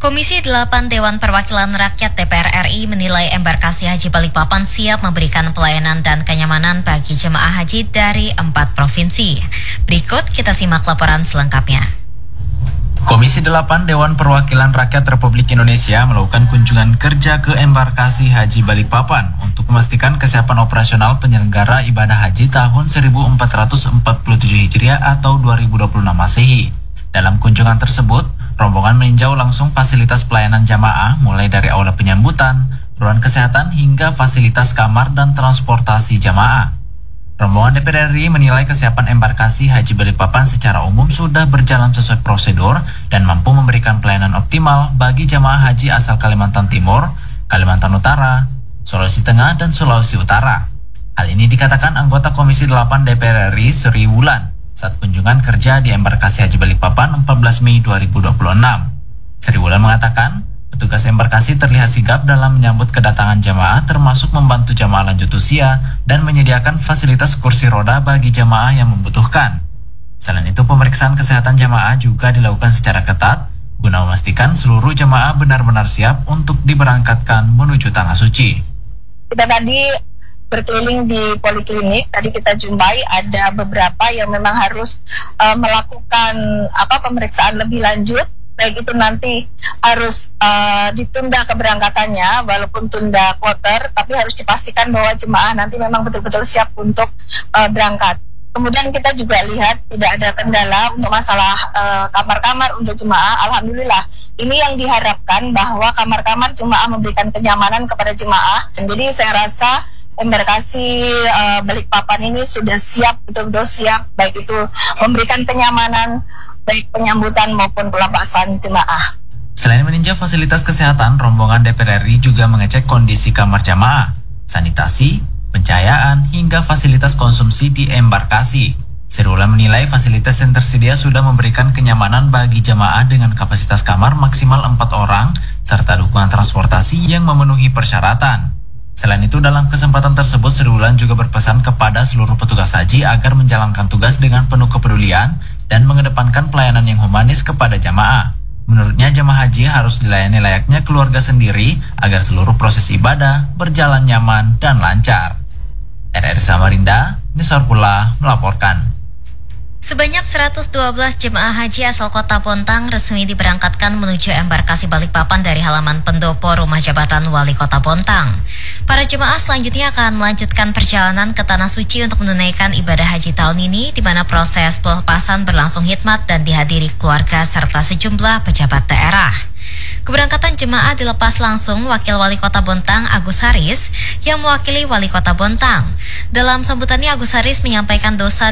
Komisi 8 Dewan Perwakilan Rakyat DPR RI menilai embarkasi Haji Balikpapan siap memberikan pelayanan dan kenyamanan bagi jemaah haji dari 4 provinsi. Berikut kita simak laporan selengkapnya. Komisi 8 Dewan Perwakilan Rakyat Republik Indonesia melakukan kunjungan kerja ke embarkasi Haji Balikpapan untuk memastikan kesiapan operasional penyelenggara ibadah haji tahun 1447 Hijriah atau 2026 Masehi. Dalam kunjungan tersebut, rombongan meninjau langsung fasilitas pelayanan jamaah mulai dari aula penyambutan, ruang kesehatan hingga fasilitas kamar dan transportasi jamaah. Rombongan DPR RI menilai kesiapan embarkasi Haji Balikpapan secara umum sudah berjalan sesuai prosedur dan mampu memberikan pelayanan optimal bagi jamaah haji asal Kalimantan Timur, Kalimantan Utara, Sulawesi Tengah, dan Sulawesi Utara. Hal ini dikatakan anggota Komisi 8 DPR RI Sri Wulan saat kunjungan kerja di embarkasi Haji Balikpapan 14 Mei 2026. Sri Wulan mengatakan, petugas embarkasi terlihat sigap dalam menyambut kedatangan jamaah termasuk membantu jamaah lanjut usia dan menyediakan fasilitas kursi roda bagi jamaah yang membutuhkan. Selain itu, pemeriksaan kesehatan jamaah juga dilakukan secara ketat guna memastikan seluruh jamaah benar-benar siap untuk diberangkatkan menuju Tanah Suci. Kita tadi berkeliling di poliklinik, tadi kita jumpai ada beberapa yang memang harus melakukan pemeriksaan lebih lanjut, baik itu nanti harus ditunda keberangkatannya walaupun tunda kloter, tapi harus dipastikan bahwa jemaah nanti memang betul-betul siap untuk berangkat. Kemudian kita juga lihat tidak ada kendala untuk masalah kamar-kamar untuk jemaah. Alhamdulillah, ini yang diharapkan bahwa kamar-kamar jemaah memberikan kenyamanan kepada jemaah. Jadi saya rasa embarkasi Balikpapan ini sudah siap, betul-betul siap, baik itu memberikan kenyamanan, baik penyambutan maupun pelepasan jemaah. Selain meninjau fasilitas kesehatan, rombongan DPR RI juga mengecek kondisi kamar jamaah, sanitasi, pencahayaan, hingga fasilitas konsumsi di embarkasi. Sri Wulan menilai fasilitas yang tersedia sudah memberikan kenyamanan bagi jamaah dengan kapasitas kamar maksimal 4 orang, serta dukungan transportasi yang memenuhi persyaratan. Selain itu, dalam kesempatan tersebut, Sri Wulan juga berpesan kepada seluruh petugas haji agar menjalankan tugas dengan penuh kepedulian dan mengedepankan pelayanan yang humanis kepada jamaah. Menurutnya, jamaah haji harus dilayani layaknya keluarga sendiri agar seluruh proses ibadah berjalan nyaman dan lancar. RRI Samarinda, Nisar Pula melaporkan. Sebanyak 112 jemaah haji asal Kota Bontang resmi diberangkatkan menuju embarkasi Balikpapan dari halaman pendopo Rumah Jabatan Wali Kota Bontang. Para jemaah selanjutnya akan melanjutkan perjalanan ke Tanah Suci untuk menunaikan ibadah haji tahun ini, di mana proses pelepasan berlangsung hikmat dan dihadiri keluarga serta sejumlah pejabat daerah. Keberangkatan jemaah dilepas langsung Wakil Wali Kota Bontang Agus Haris yang mewakili Wali Kota Bontang. Dalam sambutannya, Agus Haris menyampaikan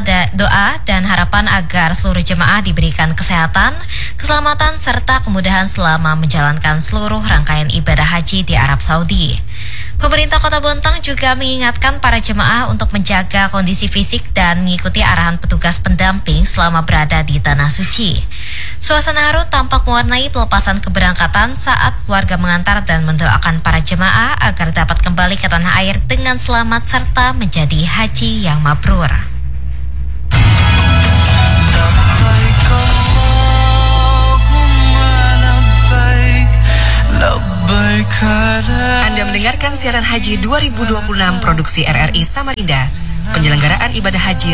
doa dan harapan agar seluruh jemaah diberikan kesehatan, keselamatan, serta kemudahan selama menjalankan seluruh rangkaian ibadah haji di Arab Saudi. Pemerintah Kota Bontang juga mengingatkan para jemaah untuk menjaga kondisi fisik dan mengikuti arahan petugas pendamping selama berada di Tanah Suci. Suasana haru tampak mewarnai pelepasan keberangkatan saat keluarga mengantar dan mendoakan para jemaah agar dapat kembali ke tanah air dengan selamat serta menjadi haji yang mabrur. Anda mendengarkan siaran Haji 2026 produksi RRI Samarinda. Penyelenggaraan ibadah haji